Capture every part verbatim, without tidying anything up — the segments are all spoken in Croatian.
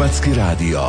Hrvatski radio.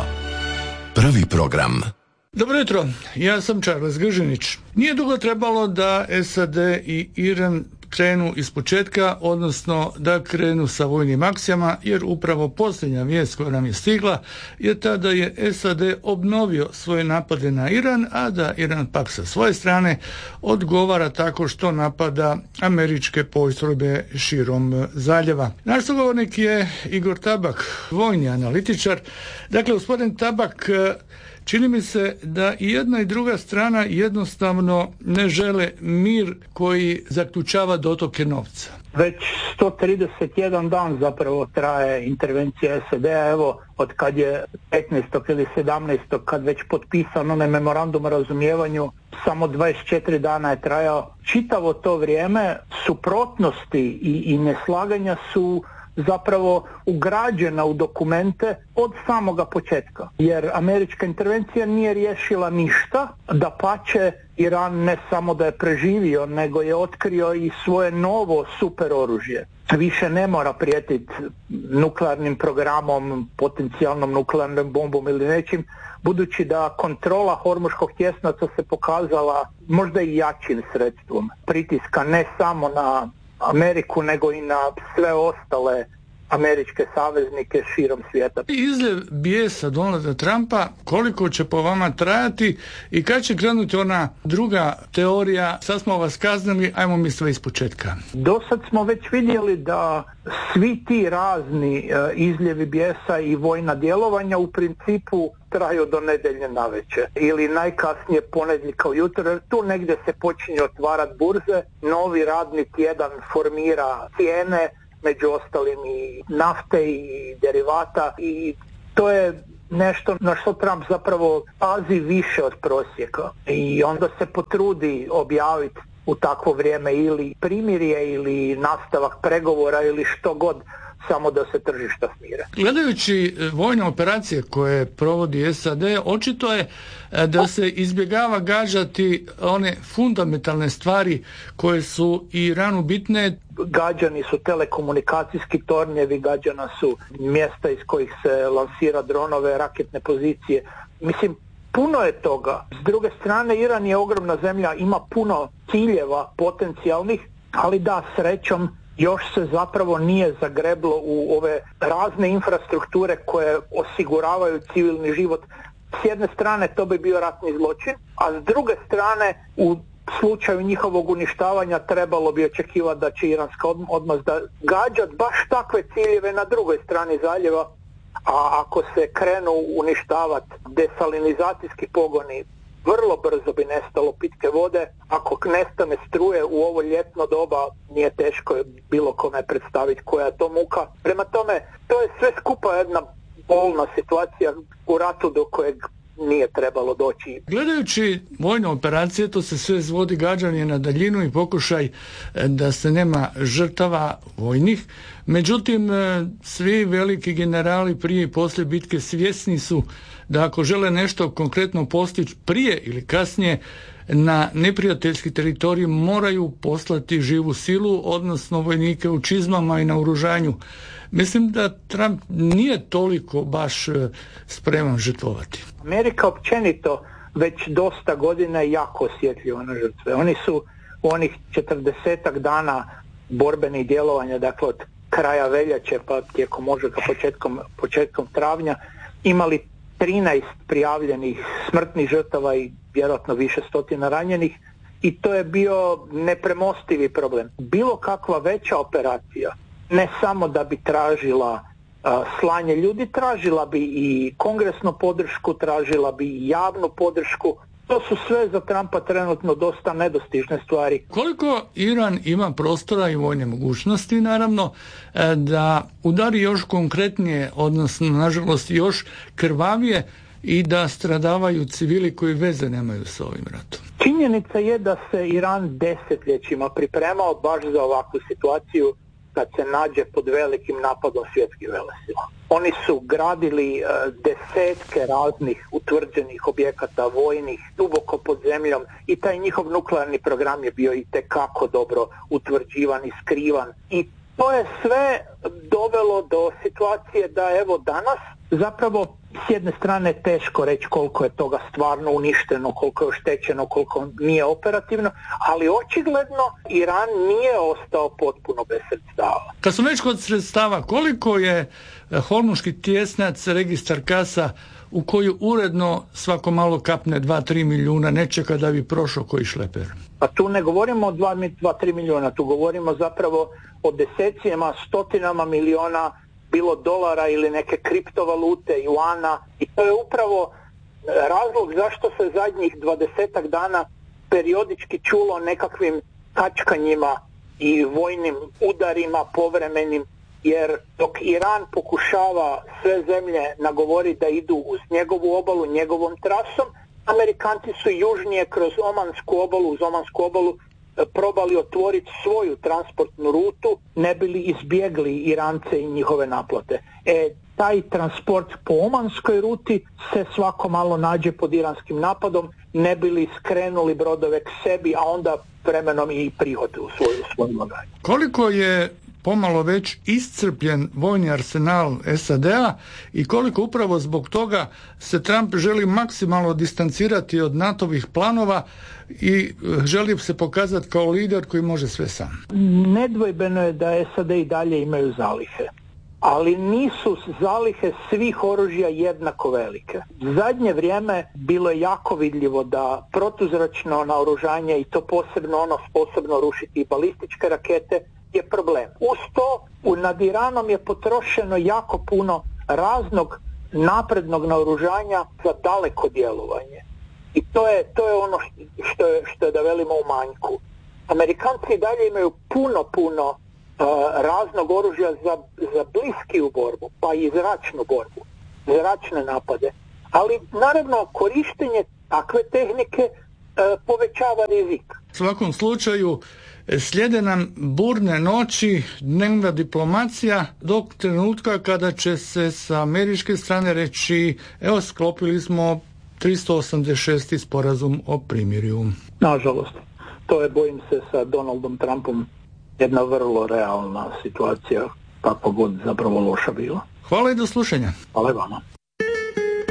Prvi program. Dobro jutro, ja sam Charles Gržinić. Nije dugo trebalo da S A D i Iran krenu iz početka, odnosno da krenu sa vojnim akcijama, jer upravo posljednja vijest koja nam je stigla je ta da je S A D obnovio svoje napade na Iran, a da Iran pak sa svoje strane odgovara tako što napada američke postrojbe širom zaljeva. Naš sugovornik je Igor Tabak, vojni analitičar. Dakle, gospodin Tabak, čini mi se da i jedna i druga strana jednostavno ne žele mir koji zaključava dotoke novca. Već sto trideset jedan dan zapravo traje intervencija S A D-a, evo od kad je petnaestog ili sedamnaestog kad već potpisan onaj memorandum o razumijevanju, samo dvadeset četiri dana je trajao. Čitavo to vrijeme suprotnosti i, i neslaganja su zapravo ugrađena u dokumente od samoga početka. Jer američka intervencija nije riješila ništa, dapače Iran ne samo da je preživio, nego je otkrio i svoje novo super oružje. Više ne mora prijetiti nuklearnim programom, potencijalnom nuklearnom bombom ili nečim, budući da kontrola Hormuškog tjesnaca se pokazala možda i jačim sredstvom pritiska ne samo na Ameriku, nego i na sve ostale američke saveznike širom svijeta. Izljev bijesa Donalda Trumpa, koliko će po vama trajati i kad će krenuti ona druga teorija, sad smo vas kaznili, ajmo mi sve iz početka? Do sad smo već vidjeli da svi ti razni uh, izljevi bijesa i vojna djelovanja u principu traju do nedjelje navečer ili najkasnije ponedjeljka ujutro, jer tu negdje se počinje otvarati burze, novi radni tjedan formira cijene, među ostalim i nafte i derivata, i to je nešto na što Trump zapravo pazi više od prosjeka i onda se potrudi objaviti u takvo vrijeme ili primirje ili nastavak pregovora ili što god, samo da se tržišta smire. Gledajući vojne operacije koje provodi S A D, očito je da se izbjegava gađati one fundamentalne stvari koje su Iranu bitne. Gađani su telekomunikacijski tornjevi, gađana su mjesta iz kojih se lansira dronove, raketne pozicije. Mislim, puno je toga. S druge strane, Iran je ogromna zemlja, ima puno ciljeva potencijalnih, ali da, srećom, još se zapravo nije zagreblo u ove razne infrastrukture koje osiguravaju civilni život. S jedne strane to bi bio ratni zločin, a s druge strane u slučaju njihovog uništavanja trebalo bi očekivati da će iranska odmazda gađati baš takve ciljeve na drugoj strani zaljeva, a ako se krenu uništavati desalinizacijski pogoni, vrlo brzo bi nestalo pitke vode. Ako nestane struje u ovo ljetno doba, nije teško bilo kome predstaviti koja je to muka. Prema tome, to je sve skupa jedna bolna situacija u ratu do kojeg nije trebalo doći. Gledajući vojne operacije, to se sve zvodi gađanje na daljinu i pokušaj da se nema žrtava vojnih. Međutim, svi veliki generali prije i poslije bitke svjesni su da ako žele nešto konkretno postići prije ili kasnije na neprijateljski teritorij, moraju poslati živu silu, odnosno vojnike u čizmama i na oružanju. Mislim da Trump nije toliko baš spreman žrtvovati. Amerika općenito već dosta godina je jako osjetljiva na žrtve. Oni su u onih četrdesetak dana borbenih djelovanja, dakle od kraja veljače pa tijekom ožujka, početkom, početkom travnja, imali trinaest prijavljenih smrtnih žrtava i vjerojatno više stotina ranjenih, i to je bio nepremostivi problem. Bilo kakva veća operacija, ne samo da bi tražila uh, slanje ljudi, tražila bi i kongresnu podršku, tražila bi i javnu podršku. To su sve za Trumpa trenutno dosta nedostižne stvari. Koliko Iran ima prostora i vojne mogućnosti, naravno, da udari još konkretnije, odnosno, nažalost, još krvavije i da stradavaju civili koji veze nemaju s ovim ratom? Činjenica je da se Iran desetljećima pripremao baš za ovakvu situaciju kad se nađe pod velikim napadom svjetskih velesila. Oni su gradili uh, desetke raznih utvrđenih objekata vojnih duboko pod zemljom i taj njihov nuklearni program je bio itekako dobro utvrđivan i skrivan, i to je sve dovelo do situacije da evo danas zapravo s jedne strane teško reći koliko je toga stvarno uništeno, koliko je oštećeno, koliko nije operativno, ali očigledno Iran nije ostao potpuno bez sredstava. Kad smo već kod sredstava, koliko je Hormuški tjesnac registar kasa u koju uredno svako malo kapne dva do tri milijuna nečega da bi prošao koji šleper? Pa tu ne govorimo o dva do tri milijuna, tu govorimo zapravo o desecima, stotinama milijuna bilo dolara ili neke kriptovalute, juana, i to je upravo razlog zašto se zadnjih dvadesetak dana periodički čulo nekakvim kačkanjima i vojnim udarima povremenim, jer dok Iran pokušava sve zemlje nagovoriti da idu uz njegovu obalu, njegovom trasom, Amerikanci su južnije kroz Omansku obalu, uz Omansku obalu probali otvoriti svoju transportnu rutu, ne bili izbjegli Irance i njihove naplate. E, taj transport po Omanskoj ruti se svako malo nađe pod iranskim napadom, ne bili skrenuli brodove k sebi, a onda vremenom i prihod u svoju, svoju blagajnu. Koliko je pomalo već iscrpljen vojni arsenal S A D-a i koliko upravo zbog toga se Trump želi maksimalno distancirati od NATO-vih planova i želi se pokazati kao lider koji može sve sam? Nedvojbeno je da S A D i dalje imaju zalihe, ali nisu zalihe svih oružja jednako velike. Zadnje vrijeme bilo je jako vidljivo da protuzračno naoružanje, i to posebno ono sposobno rušiti i balističke rakete, je problem. Uz to nad Iranom je potrošeno jako puno raznog naprednog naoružanja za daleko djelovanje. I to je, to je ono što je, što je da velimo u manjku. Amerikanci dalje imaju puno, puno uh, raznog oružja za, za bliskiju borbu, pa i zračnu borbu, zračne napade. Ali naravno korištenje takve tehnike uh, povećava rizik. U svakom slučaju slijede nam burne noći, dnevna diplomacija, do trenutka kada će se sa američke strane reći evo sklopili smo tristo osamdeset šesti sporazum o primirju. Nažalost, to je, bojim se, sa Donaldom Trumpom jedna vrlo realna situacija, kako god zapravo loša bila. Hvala i do slušanja. Hvala i vama.